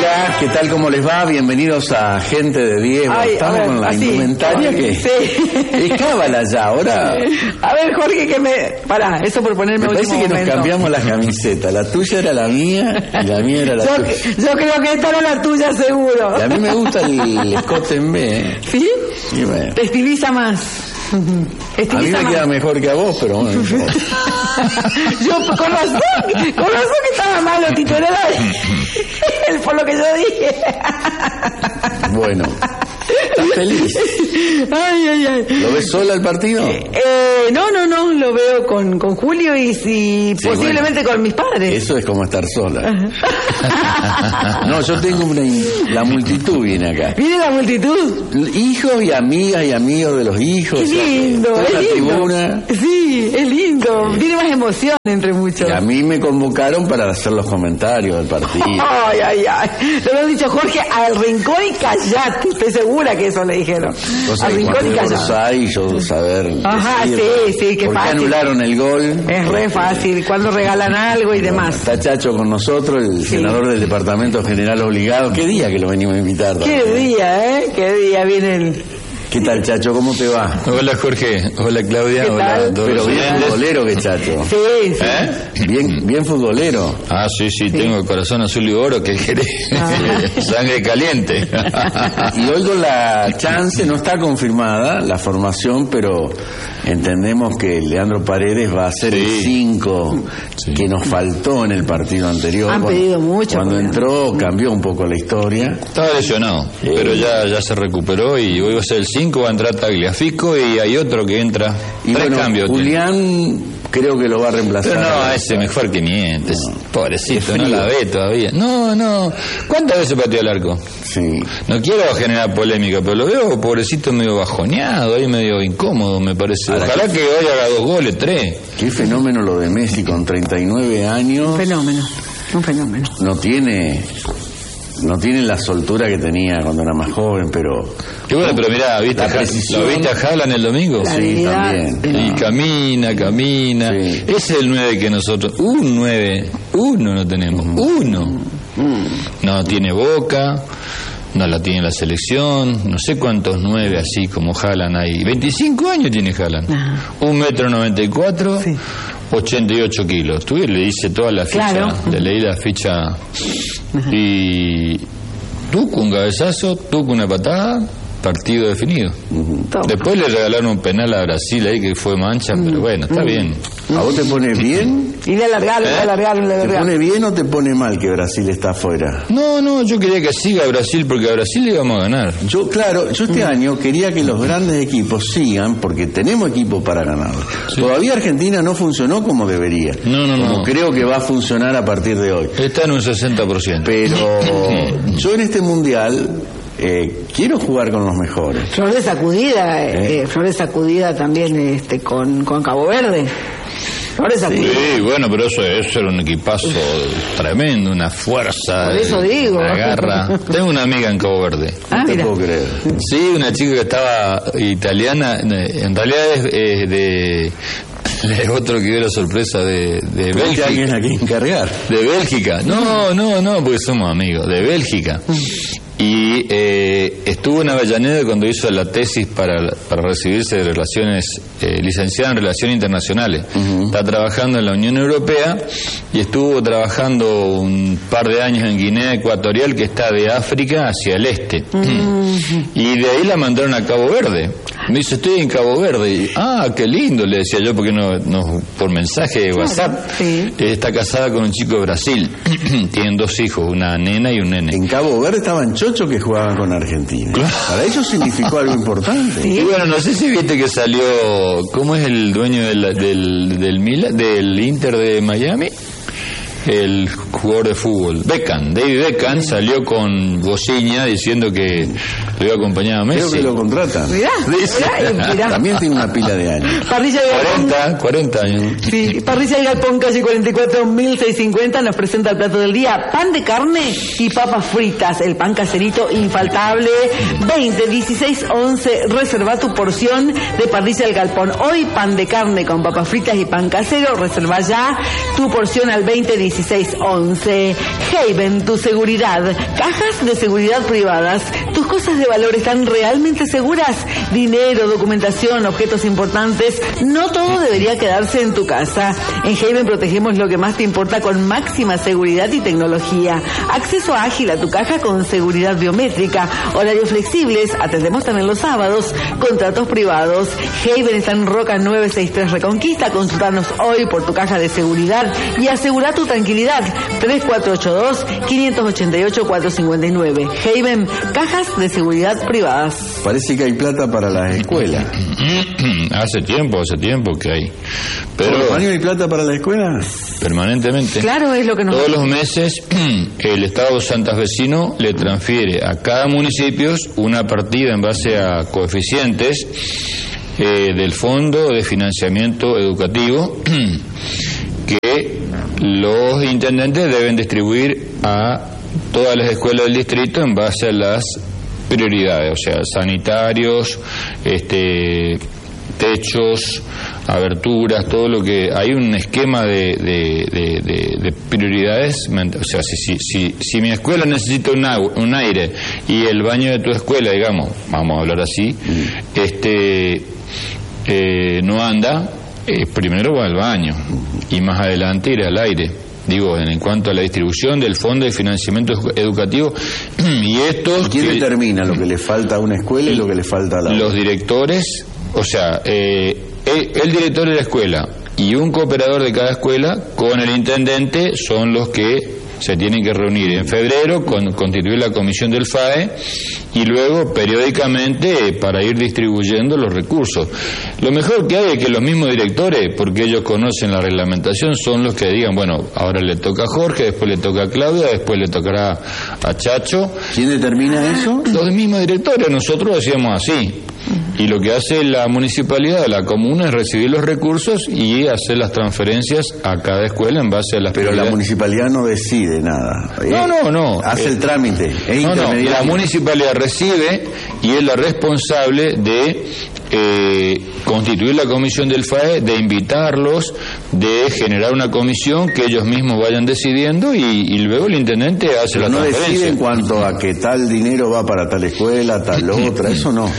Hola, ¿qué tal? ¿Cómo les va? Bienvenidos a Gente de Diego. Estamos con la indumentaria que es cábala ya, ahora. A ver, Jorge, que me... Pará, eso por ponerme me parece que momento. Nos cambiamos las camisetas. La tuya era la mía y la mía era la tuya. Yo creo que esta era la tuya, seguro. Y a mí me gusta el escote en B. ¿Sí? Y bueno. Te estiliza más. A mí me queda mejor que a vos, pero bueno. Yo, con razón que estaba malo, Tito, era por lo que yo dije. Bueno, ¿estás feliz? Ay. ¿Lo ves sola el partido? No, lo veo con Julio y sí, posiblemente con mis padres. Eso es como estar sola. No, yo tengo la multitud viene acá. ¿Viene la multitud? Hijos y amigas y amigos de los hijos. Es lindo, toda es la lindo. Tribuna. Sí, es lindo. Tiene más emoción entre muchos. Y a mí me convocaron para hacer los comentarios del partido. Ay. Lo habían dicho, Jorge, al rincón y callate. Estoy segura que eso le dijeron. Al rincón y callate. Y yo saber. Ajá, sí, qué ¿Por fácil. qué anularon el gol? Es re fácil. Cuando regalan algo y demás. Está Chacho con nosotros, el senador del Departamento General Obligado. ¿Qué día que lo venimos a invitar? Qué día, qué día viene el... ¿Qué tal, Chacho? ¿Cómo te va? Hola, Jorge. Hola, Claudia. ¿Qué hola tal? a todos. Pero bien futbolero que Chacho. Sí. Bien futbolero. Sí, tengo el corazón azul y oro, que querés. Sangre caliente. Y hoy con la chance, no está confirmada la formación, pero entendemos que Leandro Paredes va a ser el 5 que nos faltó en el partido anterior. Han pedido mucho. Cuando entró cambió un poco la historia. Estaba lesionado, pero ya se recuperó y hoy va a ser el 5, va a entrar Tagliafico y hay otro que entra. Y 3 cambios. Julián creo que lo va a reemplazar. Pero no, ese mejor que mientes. Pobrecito, no la ve todavía. No. ¿Cuántas veces pateó el arco? Sí. No quiero generar polémica, pero lo veo pobrecito medio bajoneado, ahí medio incómodo, me parece. Ojalá que hoy haga 2 goles, 3. Qué fenómeno lo de Messi con 39 años. Un fenómeno. No tiene la soltura que tenía cuando era más joven, pero... Qué bueno, pero mirá, ¿lo viste a Haaland el domingo? Sí, también. Y camina. Sí. Ese es el 9 que nosotros... Un 9, uno no tenemos, uno. No tiene Boca, no la tiene la selección, no sé cuántos 9 así como Haaland hay. 25 años tiene Haaland. 1,94 m, 88 kilos. Tú le hice toda la ficha, le leí la ficha y tuvo un cabezazo, tuvo una patada, partido definido. Después le regalaron un penal a Brasil ahí que fue mancha, pero bueno, está bien. ¿A vos te pone bien? Y le alargaron. ¿Te pone bien o te pone mal que Brasil está afuera? No, yo quería que siga Brasil porque a Brasil le íbamos a ganar. Yo este año quería que los grandes equipos sigan porque tenemos equipo para ganar. Sí. Todavía Argentina no funcionó como debería. Como creo que va a funcionar a partir de hoy. Está en un 60%. Pero yo en este mundial... quiero jugar con los mejores. Flor de sacudida también con Cabo Verde. Sí, bueno, pero eso era un equipazo tremendo, una fuerza. Por eso digo. Una garra. Tengo una amiga en Cabo Verde. No te puedo creer. Sí, una chica que estaba italiana, en realidad es de otro que dio la sorpresa de Bélgica. ¿Alguien a quien encargar? De Bélgica. No, porque somos amigos. De Bélgica. Y estuvo en Avellaneda cuando hizo la tesis para recibirse de licenciada en Relaciones Internacionales. Está trabajando en la Unión Europea y estuvo trabajando un par de años en Guinea Ecuatorial, que está de África hacia el este. Y de ahí la mandaron a Cabo Verde. Me dice, estoy en Cabo Verde. Y, qué lindo, le decía yo, porque no por mensaje de WhatsApp. Sí. Está casada con un chico de Brasil. Tienen 2 hijos, una nena y un nene. En Cabo Verde estaban chochos que jugaban con Argentina. Claro. Para ellos significó algo importante. Sí. Y bueno, no sé si viste que salió, ¿cómo es el dueño del Inter de Miami? El jugador de fútbol, David Beckham, salió con bocina diciendo que lo iba a acompañar a Messi. Creo que lo contratan. Mirá. También tiene una pila de años. Parrilla de Galpón. 40 años. Sí, Parrilla de Galpón, calle 44.650, nos presenta el plato del día: pan de carne y papas fritas. El pan caserito infaltable. 20, 16, 11. Reserva tu porción de Parrilla del Galpón. Hoy pan de carne con papas fritas y pan casero. Reserva ya tu porción al 20, 16, 1611. Haven, tu seguridad. Cajas de seguridad privadas. ¿Tus cosas de valor están realmente seguras? Dinero, documentación, objetos importantes. No todo debería quedarse en tu casa. En Haven protegemos lo que más te importa con máxima seguridad y tecnología. Acceso ágil a tu caja con seguridad biométrica. Horarios flexibles. Atendemos también los sábados. Contratos privados. Haven está en Roca 963 Reconquista. Consultanos hoy por tu caja de seguridad y asegura tu tranquilidad. 3482-588-459. Haven, cajas de seguridad privadas. Parece que hay plata para las escuelas. Hace tiempo que hay. Pero ¿Por año hay plata para la escuela? Permanentemente. Claro, es lo que nos... Todos los meses el Estado santafesino le transfiere a cada municipio una partida en base a coeficientes del Fondo de Financiamiento Educativo que los intendentes deben distribuir a todas las escuelas del distrito en base a las prioridades, o sea, sanitarios, techos, aberturas, todo lo que... Hay un esquema de prioridades, o sea, si mi escuela necesita un aire y el baño de tu escuela, digamos, vamos a hablar así, no anda, primero va al baño y más adelante irá al aire. Digo, en cuanto a la distribución del Fondo de Financiamiento Educativo, y esto... ¿Quién determina lo que le falta a una escuela y lo que le falta a la otra? Los directores, o sea, el director de la escuela y un cooperador de cada escuela con el intendente son los que se tienen que reunir en febrero, constituir la comisión del FAE y luego periódicamente para ir distribuyendo los recursos. Lo mejor que hay es que los mismos directores, porque ellos conocen la reglamentación, son los que digan, bueno, ahora le toca a Jorge, después le toca a Claudia, después le tocará a Chacho. ¿Quién determina eso? Los mismos directores, nosotros decíamos así. Y lo que hace la municipalidad, la comuna, es recibir los recursos y hacer las transferencias a cada escuela en base a las Pero la municipalidad no decide nada. No. Hace el trámite, es intermediario. La municipalidad recibe y es la responsable de constituir la comisión del FAE, de invitarlos, de generar una comisión que ellos mismos vayan decidiendo y luego el intendente hace la transferencia. No decide en cuanto a que tal dinero va para tal escuela, tal otra, eso no.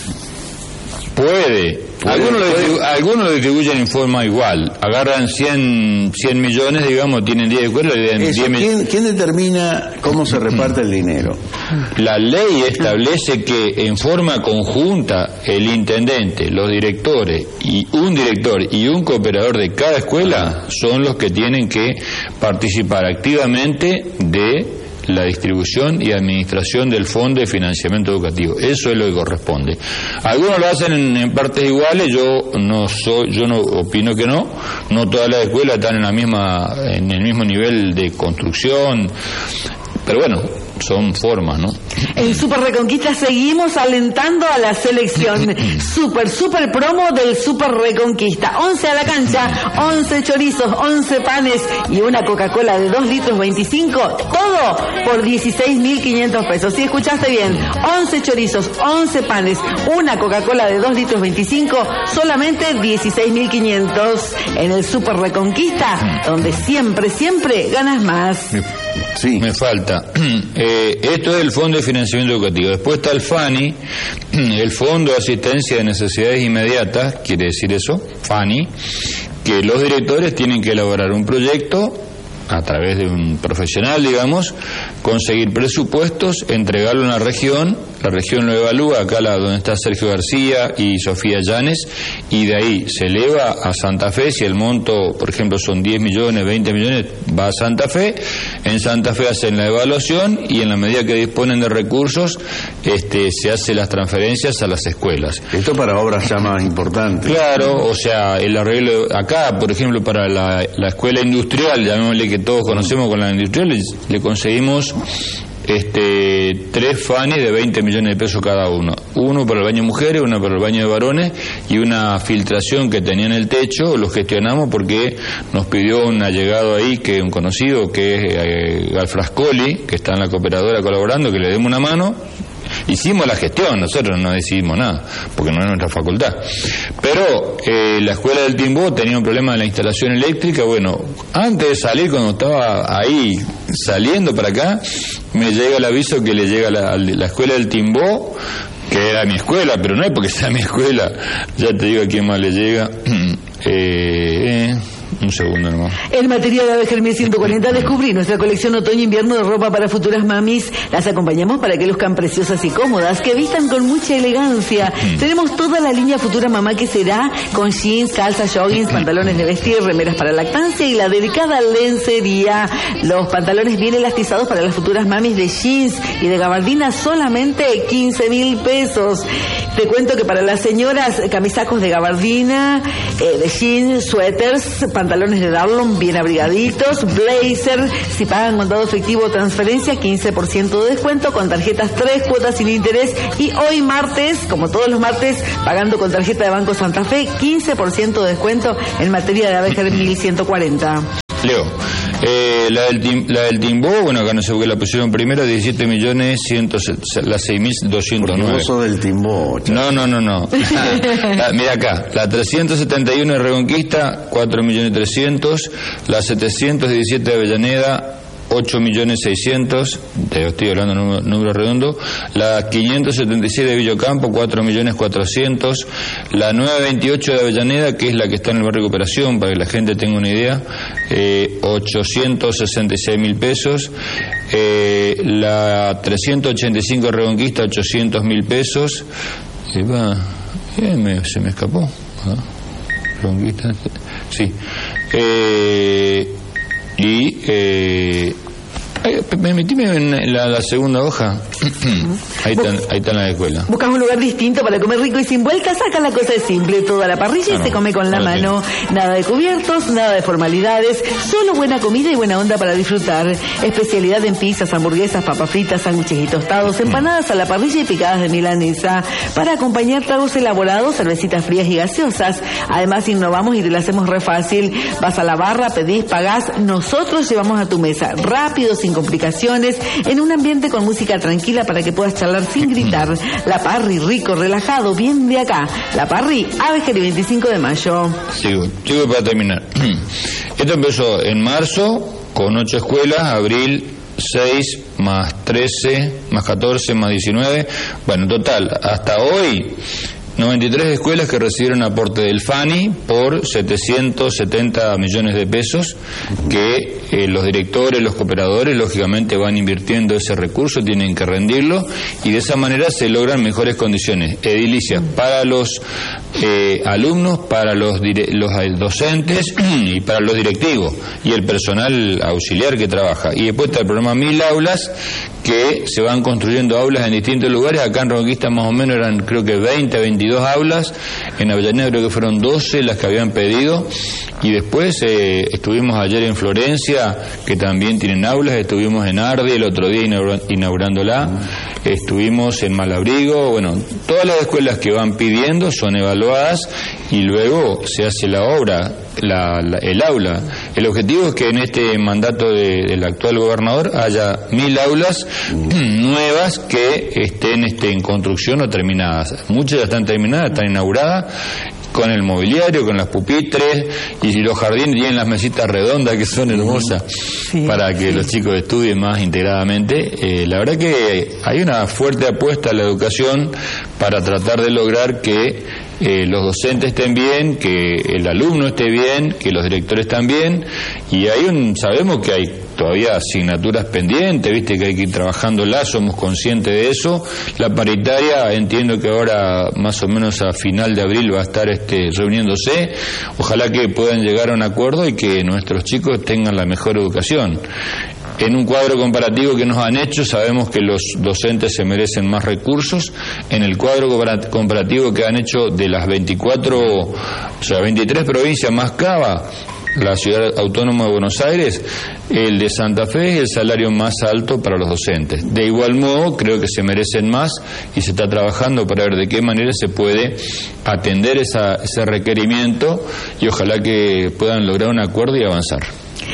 Puede. Algunos lo distribuyen en forma igual. Agarran 100 millones, digamos, tienen 10 escuelas. ¿Quién determina cómo se reparte el dinero? La ley establece que en forma conjunta el intendente, los directores y un director y un cooperador de cada escuela son los que tienen que participar activamente de la distribución y administración del Fondo de Financiamiento Educativo. Eso es lo que corresponde. Algunos lo hacen en partes iguales, yo no opino que no todas las escuelas están en el mismo nivel de construcción, pero bueno, son formas, ¿no? En Super Reconquista seguimos alentando a la selección. Super promo del Super Reconquista. 11 a la cancha, 11 chorizos, 11 panes y una Coca-Cola de 2 litros 25. Todo por 16.500 pesos. Si escuchaste bien, 11 chorizos, 11 panes, una Coca-Cola de 2 litros 25, solamente 16.500 en el Super Reconquista, donde siempre ganas más. Sí. Me falta. Esto es el Fondo de Financiamiento Educativo. Después está el FANI, el Fondo de Asistencia de Necesidades Inmediatas, quiere decir eso, FANI, que los directores tienen que elaborar un proyecto a través de un profesional, digamos, conseguir presupuestos, entregarlo a una región, la región lo evalúa, acá donde está Sergio García y Sofía Llanes, y de ahí se eleva a Santa Fe, si el monto, por ejemplo, son 10 millones, 20 millones, va a Santa Fe, en Santa Fe hacen la evaluación y en la medida que disponen de recursos, se hacen las transferencias a las escuelas. Esto para obras ya más importantes. Claro, o sea, el arreglo, acá, por ejemplo, para la escuela industrial, llamémosle que todos conocemos con la industrial, le conseguimos 3 FANIs de 20 millones de pesos cada uno. Uno para el baño de mujeres, uno para el baño de varones y una filtración que tenía en el techo. Lo gestionamos porque nos pidió un allegado ahí, un conocido, que es Galfrascoli, que está en la cooperadora colaborando, que le demos una mano. Hicimos la gestión, nosotros no decidimos nada, porque no es nuestra facultad. Pero la escuela del Timbó tenía un problema de la instalación eléctrica. Bueno, antes de salir, cuando estaba ahí saliendo para acá, me llega el aviso que le llega a la escuela del Timbó, que era mi escuela, pero no es porque sea mi escuela, ya te digo a quién más le llega. Un segundo nomás. En materia de Abeja 1140, descubrí nuestra colección otoño-invierno de ropa para futuras mamis. Las acompañamos para que luzcan preciosas y cómodas, que vistan con mucha elegancia. Tenemos toda la línea Futura Mamá, que será con jeans, calzas, joggings, pantalones de vestir, remeras para lactancia y la dedicada lencería. Los pantalones bien elastizados para las futuras mamis de jeans y de gabardina, solamente 15.000 pesos. Te cuento que para las señoras, camisacos de gabardina, de jeans, suéteres, pantalones de Darlon bien abrigaditos, blazer, si pagan contado efectivo o transferencia, 15% de descuento con tarjetas 3 cuotas sin interés, y hoy martes, como todos los martes, pagando con tarjeta de Banco Santa Fe, 15% de descuento en materia de Abeja 1140. Leo, la del Timbó, bueno, acá no sé por qué la pusieron primero, 17.100.000, la 6.209. Vos sos del Timbó. No. Mira acá, la 371 de Reconquista, 4.300.000, la 717 de Avellaneda, 8.600.000, te estoy hablando número redondo, la 576 de Villocampo, 4.400.000, la 928 de Avellaneda, que es la que está en el barrio de Cooperación, para que la gente tenga una idea, 866.000 pesos, la 385 de Reconquista, 800.000 pesos, se me escapó, Reconquista, sí, metíme en la segunda hoja. Ahí está en la escuela. Buscas un lugar distinto para comer rico y sin vueltas. Acá la cosa es simple, toda la parrilla y se come con la mano. Nada de cubiertos, nada de formalidades, solo buena comida y buena onda para disfrutar. Especialidad en pizzas, hamburguesas, papas fritas, sándwiches y tostados, empanadas a la parrilla y picadas de milanesa. Para acompañar tragos elaborados, cervecitas frías y gaseosas. Además innovamos y te lo hacemos re fácil. Vas a la barra, pedís, pagás, nosotros llevamos a tu mesa. Rápido, sin complicaciones, en un ambiente con música tranquila para que puedas charlar sin gritar. La Parry, rico, relajado, bien de acá. La Parry, Abeja 25 de mayo. Sigo para terminar. Esto empezó en marzo con 8 escuelas, abril 6 más 13 más 14 más 19. Bueno, en total, hasta hoy 93 escuelas que recibieron aporte del FANI por 770 millones de pesos, que los directores, los cooperadores, lógicamente van invirtiendo ese recurso, tienen que rendirlo, y de esa manera se logran mejores condiciones edilicias para los alumnos, para los docentes y para los directivos y el personal auxiliar que trabaja. Y después está el programa 1000 aulas, que se van construyendo aulas en distintos lugares. Acá en Reconquista más o menos eran, creo que 22 aulas, en Avellaneda creo que fueron 12 las que habían pedido, y después estuvimos ayer en Florencia, que también tienen aulas, estuvimos en Ardi el otro día inaugurándola, estuvimos en Malabrigo. Bueno, todas las escuelas que van pidiendo son evaluadas y luego se hace la obra, el aula. El objetivo es que en este mandato del actual gobernador haya 1000 aulas nuevas que estén en construcción o terminadas. Muchas ya están terminadas, están inauguradas, con el mobiliario, con las pupitres, y los jardines tienen las mesitas redondas que son hermosas, sí, para que los chicos estudien más integradamente. La verdad que hay una fuerte apuesta a la educación para tratar de lograr que los docentes estén bien, que el alumno esté bien, que los directores estén bien, y sabemos que hay todavía asignaturas pendientes, viste que hay que ir trabajándolas, somos conscientes de eso. La paritaria, entiendo que ahora más o menos a final de abril va a estar reuniéndose. Ojalá que puedan llegar a un acuerdo y que nuestros chicos tengan la mejor educación. En un cuadro comparativo que nos han hecho, sabemos que los docentes se merecen más recursos. En el cuadro comparativo que han hecho de las 23 provincias más Cava, la ciudad autónoma de Buenos Aires, el de Santa Fe es el salario más alto para los docentes. De igual modo, creo que se merecen más y se está trabajando para ver de qué manera se puede atender ese requerimiento, y ojalá que puedan lograr un acuerdo y avanzar.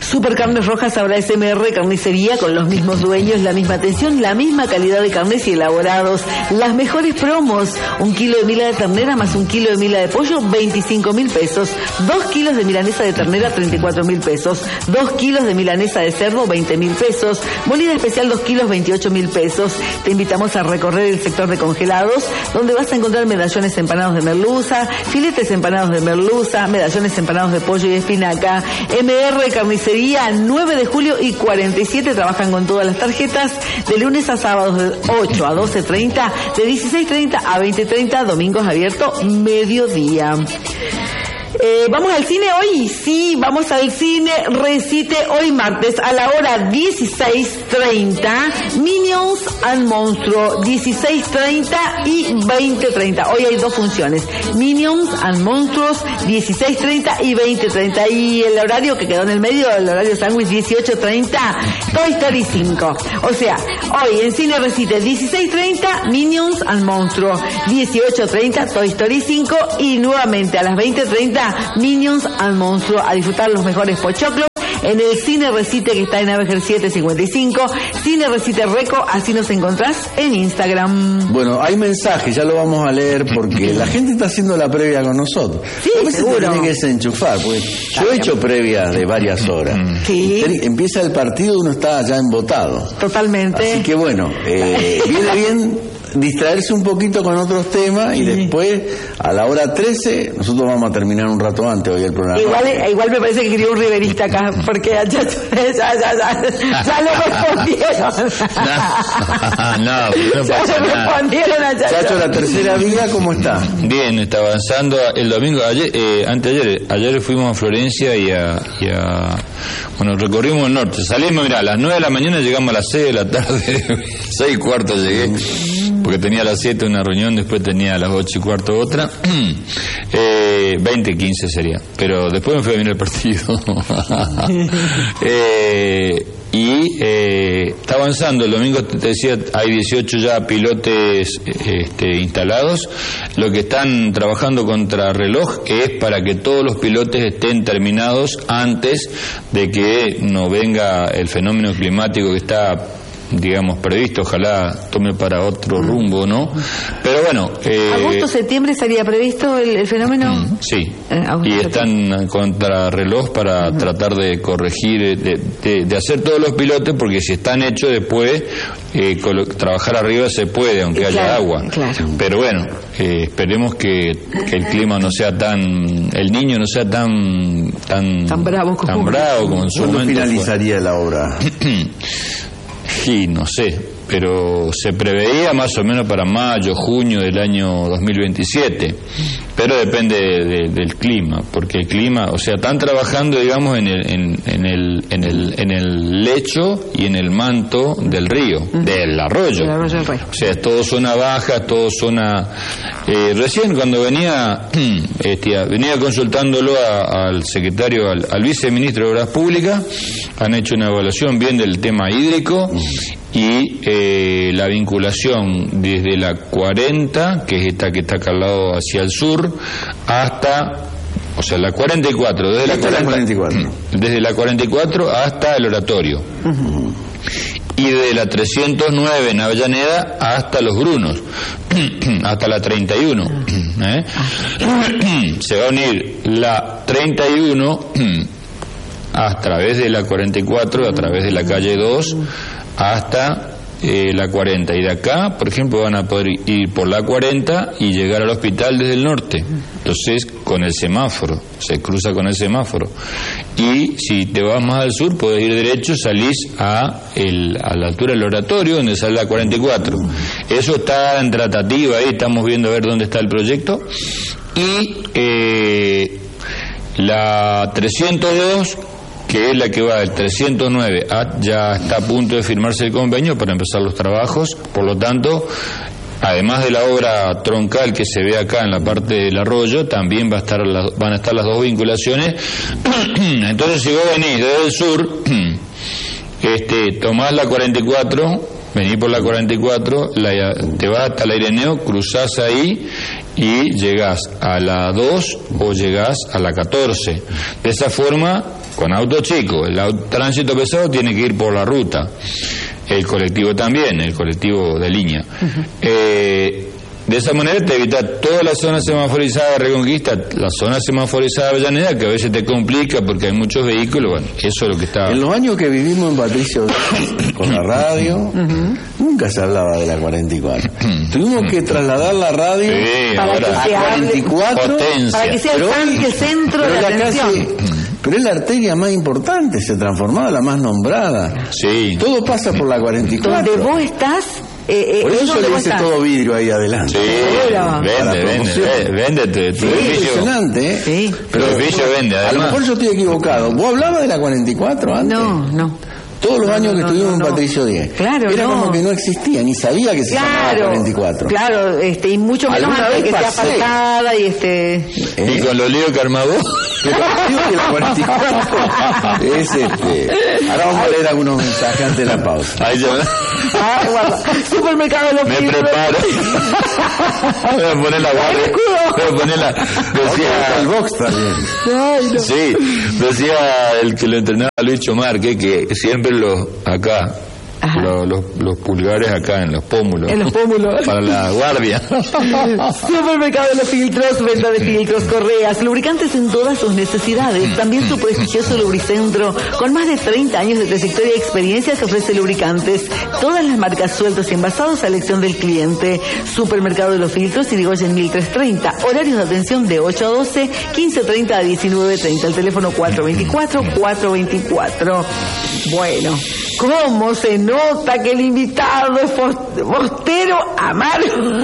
Supercarnes Rojas ahora es MR Carnicería, con los mismos dueños, la misma atención, la misma calidad de carnes y elaborados, las mejores promos. 1 kilo de mila de ternera más 1 kilo de mila de pollo, 25.000 pesos. 2 kilos de milanesa de ternera, 34.000 pesos. 2 kilos de milanesa de cerdo, 20.000 pesos. Molida especial 2 kilos, 28.000 pesos. Te invitamos a recorrer el sector de congelados, donde vas a encontrar medallones empanados de merluza, filetes empanados de merluza, medallones empanados de pollo y espinaca. MR Carnicería, 9 de julio y 47, trabajan con todas las tarjetas, de lunes a sábados de 8 a 12:30, de 16:30 a 20:30, domingos abierto mediodía. ¿Vamos al cine hoy? Sí, vamos al cine. Recite hoy martes a la hora 16:30, Minions and Monstruo, 16:30 y 20:30. Hoy hay 2 funciones, Minions and Monstruos, 16:30 y 20:30. Y el horario que quedó en el medio, el horario sándwich, 18:30, Toy Story 5. O sea, hoy en cine recite 16:30, Minions and Monstruo, 18:30, Toy Story 5 y nuevamente a las 20:30, Minions al Monstruo, a disfrutar los mejores pochoclos en el Cine Recite, que está en Avenger 755, Cine Recite Reco, así nos encontrás en Instagram. Bueno, hay mensajes, ya lo vamos a leer porque la gente está haciendo la previa con nosotros. Sí, seguro. Tiene que desenchufar, porque yo he hecho previas de varias horas. Sí. Empieza el partido, uno está ya embotado. Totalmente. Así que bueno, viene bien distraerse un poquito con otros temas y después a la hora 13 nosotros vamos a terminar un rato antes hoy el programa. Igual me parece que quería un riverista acá, porque ya lo respondieron. No ya le respondieron a Chacho. Chacho, la tercera vía, ¿cómo está? Bien, está avanzando. El domingo, ayer fuimos a Florencia y bueno, recorrimos el norte. Salimos, mirá, a las 9 de la mañana llegamos a las 6 de la tarde, 6:15 llegué, porque tenía a las 7 una reunión, después tenía a las 8:15 otra, 20:15 sería, pero después me fui a venir el partido. Está avanzando. El domingo te decía, hay 18 ya pilotes instalados. Lo que están trabajando contra reloj es para que todos los pilotes estén terminados antes de que no venga el fenómeno climático que está, digamos, previsto. Ojalá tome para otro rumbo, ¿no? Pero bueno, ¿agosto, septiembre estaría previsto el fenómeno? Sí, y están contra reloj para tratar de corregir, de hacer todos los pilotes, porque si están hechos después, trabajar arriba se puede, aunque haya agua. Claro. Pero bueno, esperemos que el clima no sea el niño no sea tan bravo como en su momento. ¿Cuándo finalizaría la obra? Sí, no sé, pero se preveía más o menos para mayo, junio del año 2027, pero depende del clima, porque el clima, o sea, están trabajando, digamos, en el lecho y en el manto del río, del arroyo. O sea, es todo zona baja, todo zona. Recién cuando venía consultándolo al secretario, al viceministro de Obras Públicas, han hecho una evaluación bien del tema hídrico y la vinculación desde la 40, que es esta que está acá al lado hacia el sur, hasta, o sea, la 44, desde la 44 hasta el oratorio. Y de la 309 en Avellaneda hasta Los Brunos, hasta la 31. Se va a unir la 31 a través de la 44, a través de la calle 2, hasta la 40. Y de acá, por ejemplo, van a poder ir por la 40 y llegar al hospital desde el norte. Entonces, con el semáforo, se cruza con el semáforo. Y si te vas más al sur, puedes ir derecho, salís a la altura del oratorio, donde sale la 44. Eso está en tratativa, ahí estamos viendo a ver dónde está el proyecto. Y la 302, que es la que va del 309, ya está a punto de firmarse el convenio para empezar los trabajos. Por lo tanto, además de la obra troncal que se ve acá en la parte del arroyo, también van a estar las dos vinculaciones. Entonces, si vos venís desde el sur, tomás la 44, venís por la 44, te vas hasta la Ireneo, cruzás ahí y llegás a la 2 o llegás a la 14. De esa forma, con auto chico. El tránsito pesado tiene que ir por la ruta. El colectivo también, el colectivo de línea. De esa manera te evita toda la zona semaforizada de Reconquista, la zona semaforizada de Avellaneda, que a veces te complica porque hay muchos vehículos. Bueno, eso es lo que está. En los años que vivimos en Patricio con la radio, nunca se hablaba de la 44. Tuvimos que trasladar la radio para que a se 44, para que sea el centro de la atención. Pero es la arteria más importante, se transformaba en la más nombrada. Sí. Todo pasa por la 44. Donde vos estás. Por eso le hice todo vidrio ahí adelante. Sí, vende tu edificio. Impresionante, ¿eh? Sí. Pero el edificio vende, además. A lo mejor yo estoy equivocado. ¿Vos hablabas de la 44 antes? No. Todos los años que estuvimos en Patricio 10. Claro, era como que no existía, ni sabía que se llamaba 44. Claro, y mucho menos antes que esté apartada y ¿Y con los líos que armás vos? Pero digo que la 44 es Ahora vamos a leer algunos mensajes antes de la pausa. Ahí ya. Guarda. Supermercado de los Me Filtros. preparo. Voy a poner la guardia. Voy a poner la. Decía. El box también. Ay, no. Sí, decía el que lo entrenaba, Luis Chomarque, que siempre los pulgares acá en los pómulos. En los pómulos. Para la guardia. Supermercado de los Filtros, venta de filtros, correas, lubricantes en todas sus necesidades. También su prestigioso Lubricentro, con más de 30 años de trayectoria y experiencia, te ofrece lubricantes. Todas las marcas sueltos y envasados a elección del cliente. Supermercado de los Filtros, Irigoyen 1330. Horarios de atención de 8 a 12, 15:30 a 19:30. El teléfono 424-424. Bueno, ¿cómo se nota que el invitado es bostero amargo?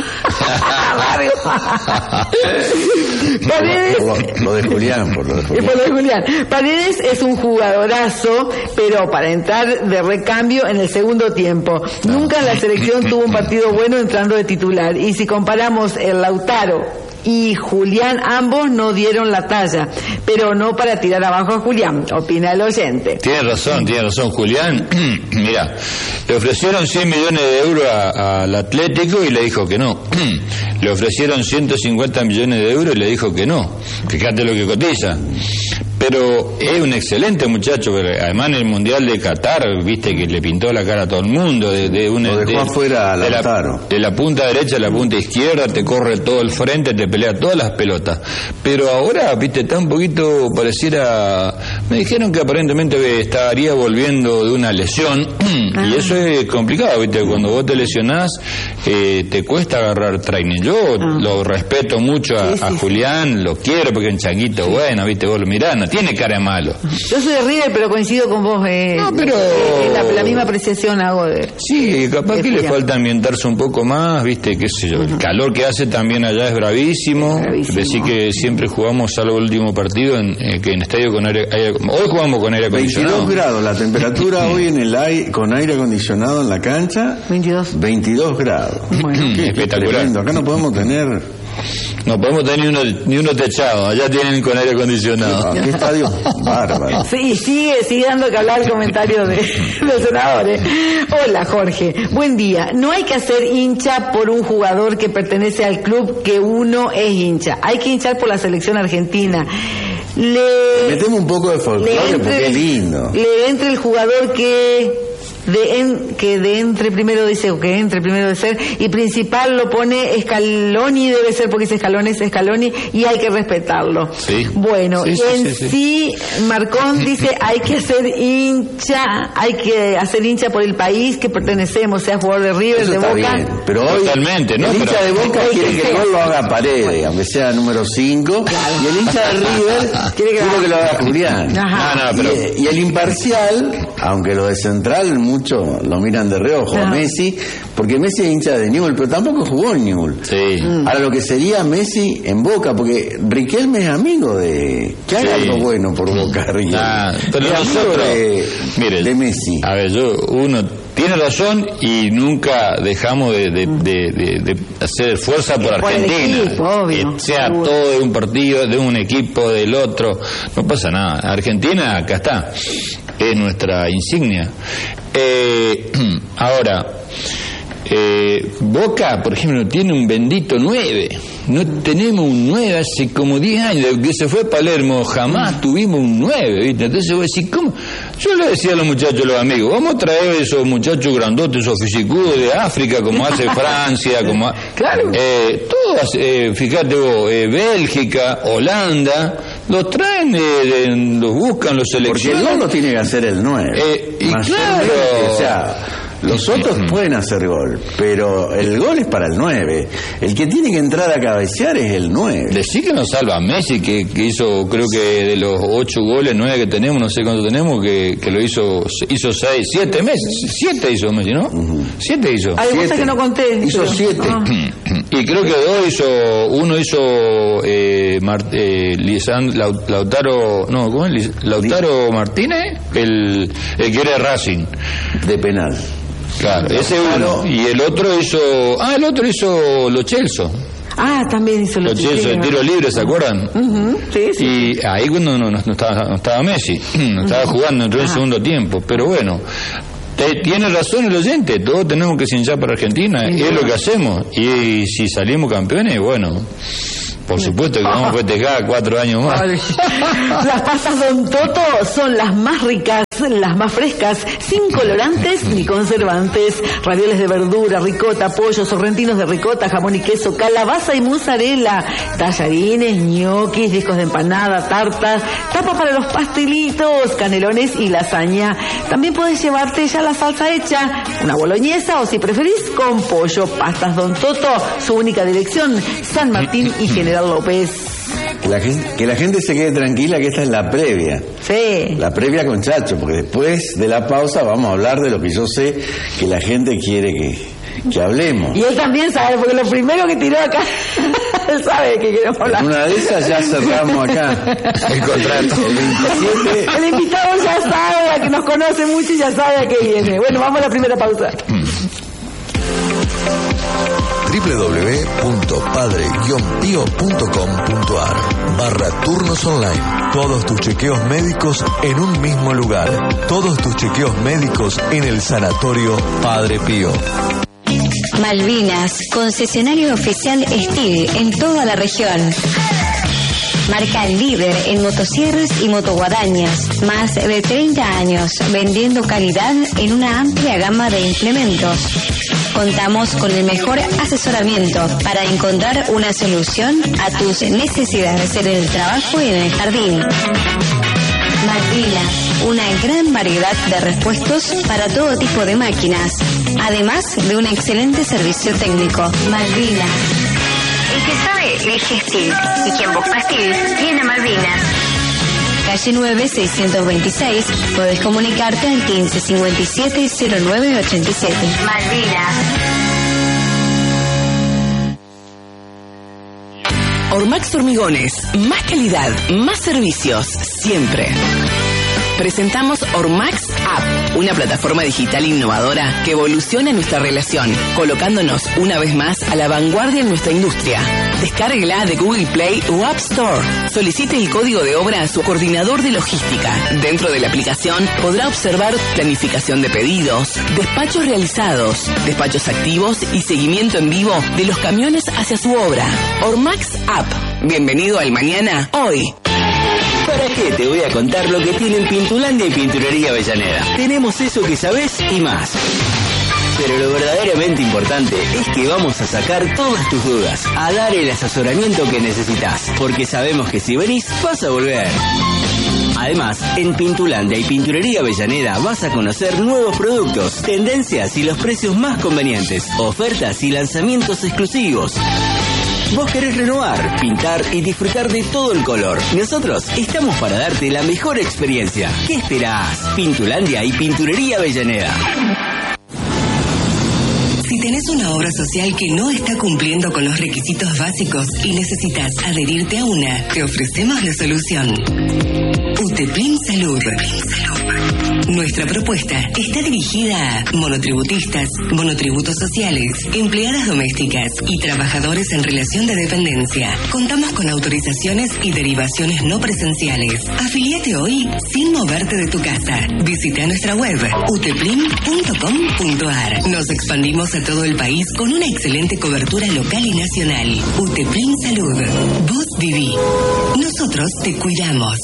Paredes, Por lo de Julián. por lo de Julián. Paredes es un jugadorazo, pero para entrar de recambio en el segundo tiempo. Nunca en la selección tuvo un partido bueno entrando de titular. Y si comparamos el Lautaro y Julián, ambos no dieron la talla, pero no para tirar abajo a Julián, opina el oyente. Tiene razón, Julián. Mira, le ofrecieron 100 millones de euros al Atlético y le dijo que no. Le ofrecieron 150 millones de euros y le dijo que no. Fíjate lo que cotiza. Pero es un excelente muchacho, pero además en el Mundial de Qatar, viste que le pintó la cara a todo el mundo. Lo dejó afuera a Lautaro. De la punta derecha a la punta izquierda, te corre todo el frente, te pelea todas las pelotas. Pero ahora, viste, está un poquito, pareciera... Me dijeron que aparentemente estaría volviendo de una lesión, y eso es complicado, viste, cuando vos te lesionás, te cuesta agarrar training. Yo lo respeto mucho a Julián, lo quiero porque es un changuito bueno, viste, vos lo mirás, no tiene cara de malo. Yo soy de River, pero coincido con vos. No, pero... la misma apreciación hago de... Sí, capaz que le falta ambientarse un poco más, viste, qué sé yo. El calor que hace también allá es bravísimo. Decir que siempre jugamos, salvo el último partido, que en estadio con aire... Hoy jugamos con aire acondicionado. 22 grados, la temperatura hoy en el aire, con aire acondicionado en la cancha. 22 grados. Bueno. Espectacular. Tremendo. Acá no podemos tener... No podemos tener ni uno techado, allá tienen con aire acondicionado. ¿Qué estadio? Bárbaro. Sí, sigue dando que hablar el comentario del senador. Hola, Jorge. Buen día. No hay que hacer hincha por un jugador que pertenece al club que uno es hincha. Hay que hinchar por la selección argentina. Metemos un poco de folclore porque es lindo. Le entre el jugador que entre primero dice que entre primero de ser y principal lo pone Scaloni, debe ser porque es Scaloni y hay que respetarlo. Sí. Bueno, sí, Marcón dice hay que hacer hincha por el país que pertenecemos, sea jugador de River, eso de Boca. Bien, pero hoy totalmente, ¿no? El hincha de Boca quiere que el gol lo haga Paredes, aunque sea número 5, y el hincha de River quiere que lo haga Julián. Y el imparcial, aunque lo de Central mucho lo miran de reojo a Messi, porque Messi es hincha de Newell's, pero tampoco jugó en Newell's. Sí. Ahora lo que sería Messi en Boca, porque Riquelme es amigo de... Que haga algo bueno por Boca, Riquelme. Pero nosotros... de Messi. A ver, uno tiene razón y nunca dejamos de hacer fuerza por Argentina. Equipo, obvio, sea todo de un partido, de un equipo, del otro. No pasa nada. Argentina, acá está. Es nuestra insignia. Ahora, Boca, por ejemplo, tiene un bendito 9. no tenemos un 9 hace como 10 años, desde que se fue a Palermo, jamás tuvimos un 9, ¿viste? Entonces voy a decir, ¿cómo? Yo le decía a los muchachos, los amigos, vamos a traer esos muchachos grandotes, esos fisicudos de África, como hace Francia, como claro. Todas, fíjate vos, Bélgica, Holanda, los traen, los buscan, los seleccionan. Porque el gol lo tiene que hacer el 9. Y claro, o sea, los otros pueden hacer gol, pero el gol es para el 9. El que tiene que entrar a cabecear es el 9. Decí que nos salva Messi, que hizo, creo que de los 8 goles, 9 que tenemos, no sé cuánto tenemos, que lo hizo 6, 7 meses. 7 hizo Messi, ¿no? 7 hizo. Hay cosas que no conté. Hizo 7. Y creo que uno hizo Lautaro, no, ¿cómo es? Lautaro Martínez, el que era Racing. De penal. Claro, ese uno. Y el otro hizo Lo Celso. También hizo Lo Celso, el tiro libre, ¿se acuerdan? Sí. Y ahí cuando no estaba Messi, no estaba jugando, entró en el segundo tiempo. Pero bueno, tiene razón el oyente, todos tenemos que hinchar para Argentina, y es lo que hacemos. Y si salimos campeones, bueno, por supuesto que vamos a festejar 4 años más. Las pastas Don Toto son las más ricas, las más frescas, sin colorantes ni conservantes. Ravioles de verdura, ricota, pollo, sorrentinos de ricota, jamón y queso, calabaza y mozzarella, tallarines, ñoquis, discos de empanada, tartas, tapa para los pastelitos, canelones y lasaña. También puedes llevarte ya la salsa hecha, una boloñesa o si preferís con pollo. Pastas Don Toto, su única dirección, San Martín y General López. Que la gente se quede tranquila, que esta es la previa. Sí. La previa con Chacho, porque después de la pausa vamos a hablar de lo que yo sé que la gente quiere que hablemos. Y él también sabe, porque lo primero que tiró acá, él sabe de qué queremos hablar. En una de esas ya cerramos acá el contrato. El 27. El invitado ya sabe, a que nos conoce mucho y ya sabe a qué viene. Bueno, vamos a la primera pausa. www.padre-pio.com.ar/turnos online. Todos tus chequeos médicos en un mismo lugar. Todos tus chequeos médicos en el Sanatorio Padre Pío. Malvinas, concesionario oficial Steel en toda la región. Marca líder en motosierras y motoguadañas. Más de 30 años vendiendo calidad en una amplia gama de implementos. Contamos con el mejor asesoramiento para encontrar una solución a tus necesidades en el trabajo y en el jardín. Malvinas, una gran variedad de repuestos para todo tipo de máquinas, además de un excelente servicio técnico. Malvinas. El que sabe, elige Steel. Y quien busca Steel, viene a Malvinas. Calle 9, 626. Podés comunicarte al 1557-0987. Malvinas. Ormax Hormigones. Más calidad, más servicios, siempre. Presentamos Ormax App, una plataforma digital innovadora que evoluciona nuestra relación, colocándonos una vez más a la vanguardia en nuestra industria. Descárguela de Google Play o App Store. Solicite el código de obra a su coordinador de logística. Dentro de la aplicación podrá observar planificación de pedidos, despachos realizados, despachos activos y seguimiento en vivo de los camiones hacia su obra. Ormax App. Bienvenido al mañana, hoy. ¿Para qué te voy a contar lo que tienen Pintulandia y Pinturería Avellaneda? Tenemos eso que sabés y más. Pero lo verdaderamente importante es que vamos a sacar todas tus dudas, a dar el asesoramiento que necesitas, porque sabemos que si venís vas a volver. Además, en Pintulandia y Pinturería Avellaneda vas a conocer nuevos productos, tendencias y los precios más convenientes, ofertas y lanzamientos exclusivos. Vos querés renovar, pintar y disfrutar de todo el color. Nosotros estamos para darte la mejor experiencia. ¿Qué esperás? Pintulandia y Pinturería Avellaneda. Si tenés una obra social que no está cumpliendo con los requisitos básicos y necesitas adherirte a una, te ofrecemos la solución. Uteplin Salud. Nuestra propuesta está dirigida a monotributistas, monotributos sociales, empleadas domésticas y trabajadores en relación de dependencia. Contamos con autorizaciones y derivaciones no presenciales. Afiliate hoy sin moverte de tu casa. Visita nuestra web uteplim.com.ar. Nos expandimos a todo el país con una excelente cobertura local y nacional. Uteplim Salud. Vos viví. Nosotros te cuidamos.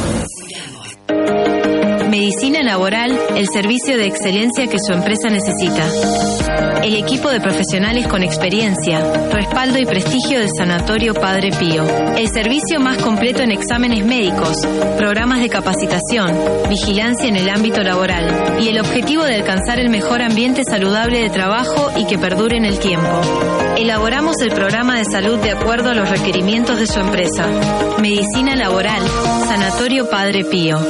Medicina Laboral, el servicio de excelencia que su empresa necesita. El equipo de profesionales con experiencia, respaldo y prestigio del Sanatorio Padre Pío. El servicio más completo en exámenes médicos, programas de capacitación, vigilancia en el ámbito laboral y el objetivo de alcanzar el mejor ambiente saludable de trabajo y que perdure en el tiempo. Elaboramos el programa de salud de acuerdo a los requerimientos de su empresa. Medicina Laboral, Sanatorio Padre Pío.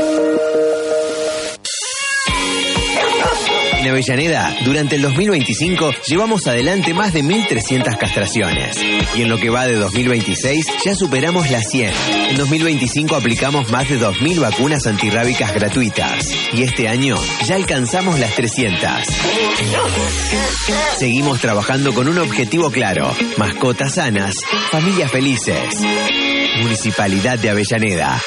En Avellaneda, durante el 2025, llevamos adelante más de 1.300 castraciones. Y en lo que va de 2026, ya superamos las 100. En 2025 aplicamos más de 2.000 vacunas antirrábicas gratuitas. Y este año ya alcanzamos las 300. Seguimos trabajando con un objetivo claro: mascotas sanas, familias felices. Municipalidad de Avellaneda.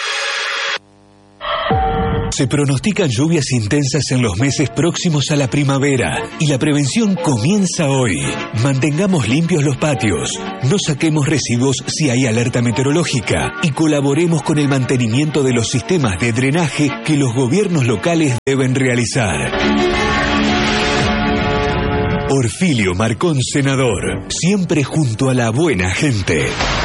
Se pronostican lluvias intensas en los meses próximos a la primavera y la prevención comienza hoy. Mantengamos limpios los patios, no saquemos residuos si hay alerta meteorológica y colaboremos con el mantenimiento de los sistemas de drenaje que los gobiernos locales deben realizar. Orfilio Marcón, senador, siempre junto a la buena gente.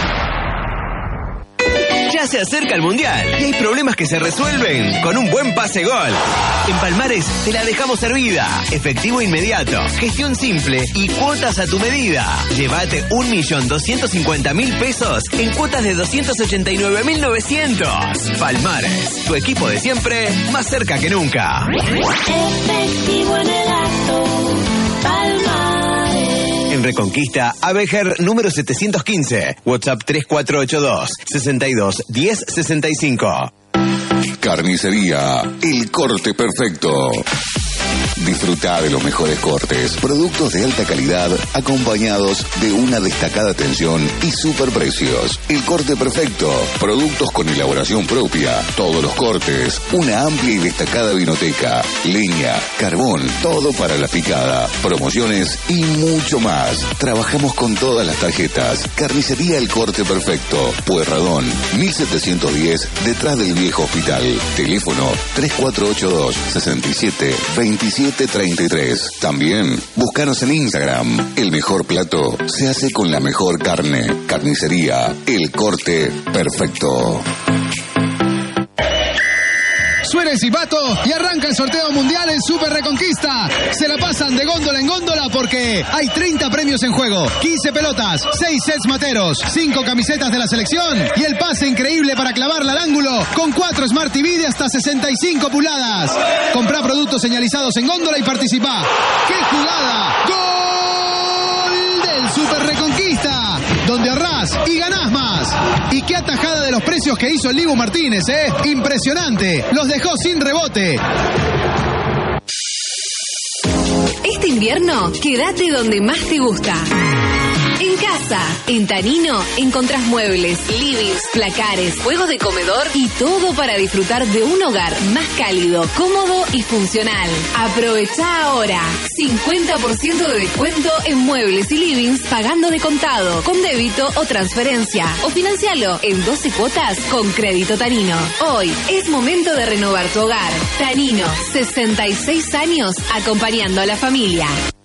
Ya se acerca el Mundial y hay problemas que se resuelven con un buen pase gol. En Palmares te la dejamos servida. Efectivo inmediato, gestión simple y cuotas a tu medida. Llévate 1.250.000 pesos en cuotas de 289.900. Palmares, tu equipo de siempre, más cerca que nunca. Efectivo en el acto, Palmares. En Reconquista, Abejer número 715, WhatsApp 3482 62 10 65. Carnicería El Corte Perfecto. Disfruta de los mejores cortes, productos de alta calidad, acompañados de una destacada atención y superprecios. El Corte Perfecto, productos con elaboración propia, todos los cortes, una amplia y destacada vinoteca, leña, carbón, todo para la picada, promociones y mucho más. Trabajamos con todas las tarjetas. Carnicería El Corte Perfecto, Pueyrredón, 1710, detrás del viejo hospital. Teléfono 3482 67 27 33. También búscanos en Instagram. El mejor plato se hace con la mejor carne. Carnicería El Corte Perfecto. Suena el silbato y arranca el sorteo mundial en Super Reconquista. Se la pasan de góndola en góndola porque hay 30 premios en juego, 15 pelotas, 6 sets materos, 5 camisetas de la selección y el pase increíble para clavarla al ángulo con 4 Smart TV de hasta 65 pulgadas. Comprá productos señalizados en góndola y participá. ¡Qué jugada! ¡Gol del Super Reconquista! Donde ahorrás y ganás más. Y qué atajada de los precios que hizo el Dibu Martínez, ¿eh? Impresionante. Los dejó sin rebote. Este invierno, quédate donde más te gusta. En casa, en Tanino, encontrás muebles, livings, placares, juegos de comedor y todo para disfrutar de un hogar más cálido, cómodo y funcional. Aprovecha ahora 50% de descuento en muebles y livings pagando de contado, con débito o transferencia. O financialo en 12 cuotas con Crédito Tanino. Hoy es momento de renovar tu hogar. Tanino, 66 años acompañando a la familia.